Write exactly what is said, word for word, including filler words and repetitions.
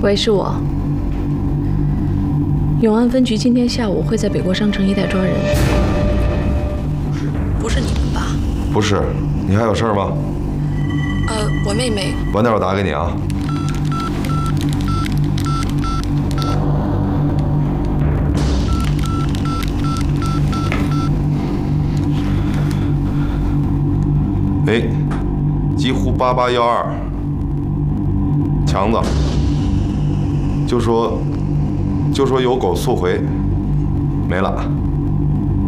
喂，是我。永安分局今天下午会在北国商城一带抓人。不是你们吧？ 不是，你还有事儿吗？ 呃，我妹妹。 晚点我打给你啊。喂，吉湖八八幺二，强子，就说就说有狗速回，没了。